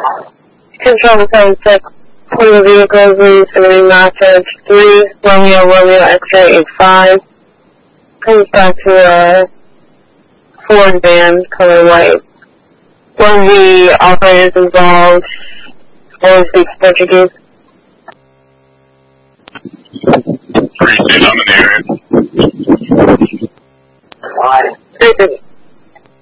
Control 76, Total Vehicles, Lee 3, Message 3, Romeo, X-ray 85. Comes back to a Ford van, color white. One of the operators involved only speaks Portuguese. Appreciate on the narrative. Why?